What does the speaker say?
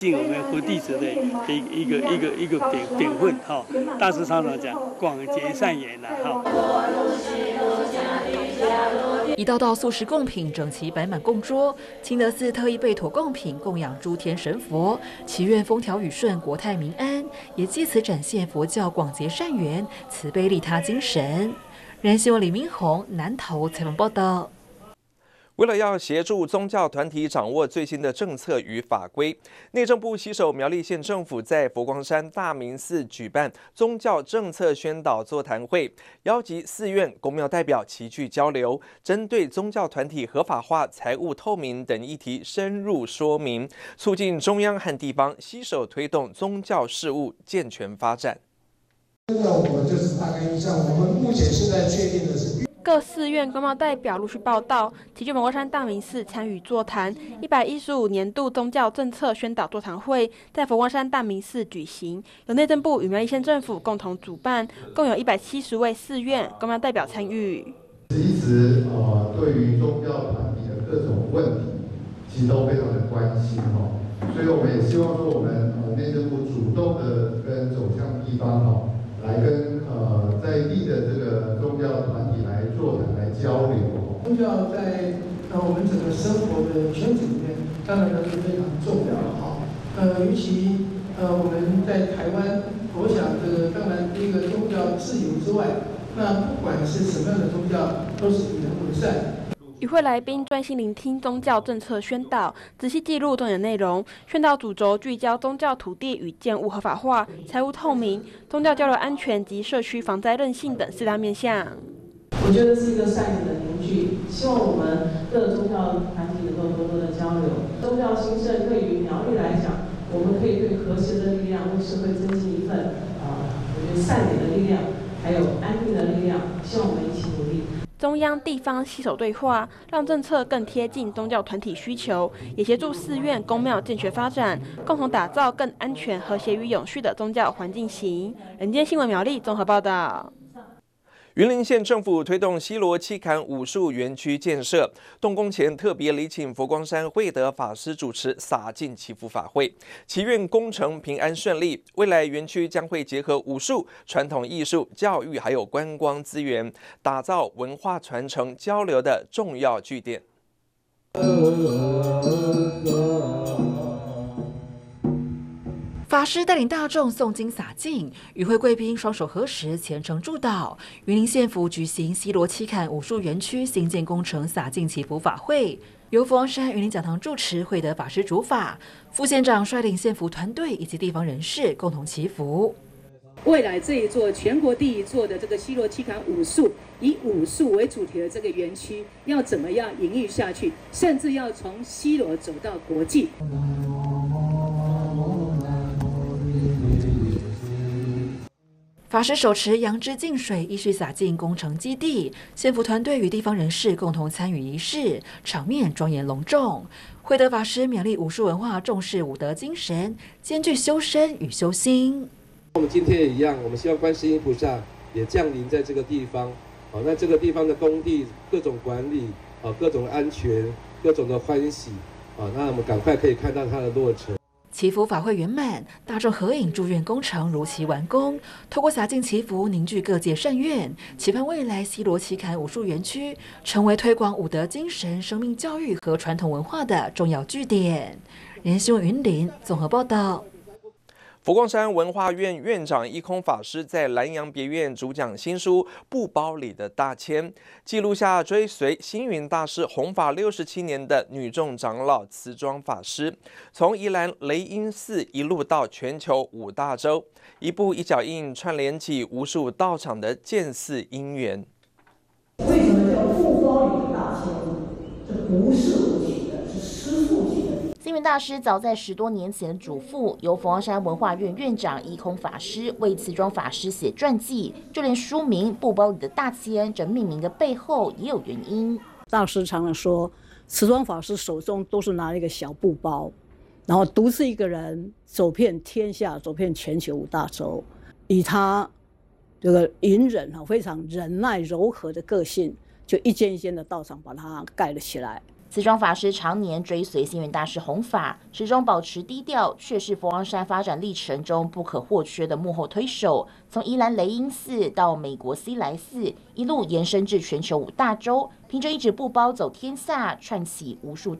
敬我们佛弟子的一个典范哈。大师常常讲广结善缘呐哈。 一道道素食贡品整齐摆满供桌，清德寺特意备妥贡品供养诸天神佛，祈愿风调雨顺、国泰民安，也借此展现佛教广结善缘、慈悲利他精神。人新闻李明宏南投采访报道。 为了要协助宗教团体掌握最新的政策与法规，内政部携手苗栗县政府在佛光山大明寺举办宗教政策宣导座谈会，邀集寺院、公庙代表齐聚交流，针对宗教团体合法化、财务透明等议题深入说明，促进中央和地方携手推动宗教事务健全发展。 我就是大概印象，我们目前现在确定的是。 各寺院公庙代表陆续报到，齐聚佛光山大明寺参与座谈。115年度宗教政策宣导座谈会在佛光山大明寺举行，由内政部与苗栗县政府共同主办，共有170位寺院公庙代表参与。 一直对于宗教团体的各种问题，其实都非常的关心哦，所以我们也希望说，我们内政部主动的跟走向地方哦，来跟在地的这个宗教团体来座谈、来交流。 宗教在我们整个生活的圈子里面，当然都是非常重要的哈。尤其我们在台湾，我想这个当然第一个宗教自由之外，那不管是什么样的宗教，都是以人为善。 与会来宾专心聆听宗教政策宣导，仔细记录重点内容。宣导主轴聚焦宗教土地与建物合法化、财务透明、宗教交流安全及社区防灾韧性等4大面向。 我觉得是一个善意的凝聚，希望我们各宗教团体能够多多的交流。宗教兴盛对于苗栗来讲，我们可以对和谐的力量为社会增进一份我觉得善良的力量，还有安定的力量。希望我们一起努力。 中央地方携手对话，让政策更贴近宗教团体需求，也协助寺院公庙健全发展，共同打造更安全、和谐与永续的宗教环境型。人间新闻苗栗综合报道。 云林县政府推动西螺七坎武术园区建设，动工前特别礼请佛光山慧德法师主持洒净祈福法会，祈愿工程平安顺利。未来园区将会结合武术、传统艺术、教育还有观光资源，打造文化传承交流的重要据点。 法师带领大众诵经洒净，与会贵宾双手合十虔诚祝祷。云林县府举行西螺七坎武术园区新建工程洒净祈福法会，由佛光山云林讲堂主持慧德法师主法，副县长率领县府团队以及地方人士共同祈福。 未来这一座全国第一座的这个西螺七坎武术，以武术为主题的这个园区，要怎么样营运下去，甚至要从西螺走到国际。 法师手持杨枝净水，依序洒进工程基地。县府团队与地方人士共同参与仪式，场面庄严隆重。慧德法师勉励武术文化重视武德精神，兼具修身与修心。 我们今天也一样，我们希望观世音菩萨也降临在这个地方。好，那这个地方的工地各种管理，各种安全，各种的欢喜，那我们赶快可以看到它的落成。 祈福法会圆满，大众合影祝愿工程如期完工。透过洒净祈福，凝聚各界善愿，期盼未来西螺七坎武术园区成为推广武德精神、生命教育和传统文化的重要据点。人新闻云林综合报道。 佛光山文化院院长一空法师在南洋别院主讲新书《布包里的大千》，记录下追随星云大师弘法67年的女众长老慈庄法师，从宜兰雷音寺一路到全球5大洲，一步一脚印串联起无数道场的建寺因缘。 为什么叫布包里的大千？这不是我起的，是师父起的。 星云大师早在10多年前嘱咐，由佛光山文化院院长一空法师为慈庄法师写传记，就连书名《布包里的大千》这命名的背后也有原因。 大师常常说，慈庄法师手中都是拿了一个小布包，然后独自一个人走遍天下，走遍全球5大洲，以他这个隐忍非常忍耐柔和的个性，就一间一间的道场把它盖了起来。 慈庄法师常年追随星云大师弘法，始终保持低调，却是佛光山发展历程中不可或缺的幕后推手。从宜兰雷音寺到美国西来寺，一路延伸至全球5大洲，凭着一纸布包走天下，串起无数